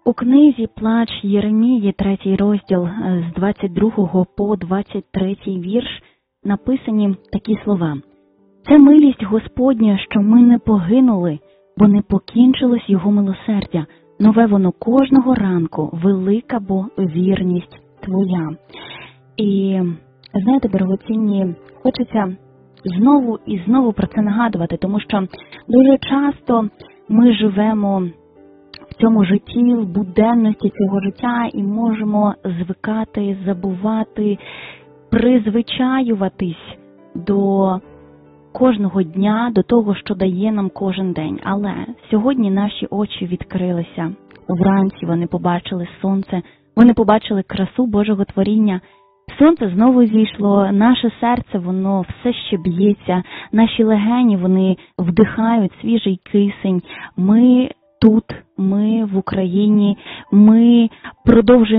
У книзі «Плач Єремії», 3 розділ, з 22 по 23 вірш, написані такі слова. «Це милість Господня, що ми не погинули, бо не покінчилось Його милосердя. Нове воно кожного ранку, велика бо вірність Твоя». І, знаєте, дорогоцінні, хочеться знову і знову про це нагадувати, тому що дуже часто ми живемо в цьому житті, в буденності цього життя і можемо звикати, забувати, призвичаюватись до кожного дня, до того, що дає нам кожен день. Але сьогодні наші очі відкрилися. Вранці вони побачили сонце, вони побачили красу Божого творіння. Сонце знову зійшло, наше серце, воно все ще б'ється, наші легені, вони вдихають свіжий кисень. Ми тут, ми в Україні, ми продовжуємо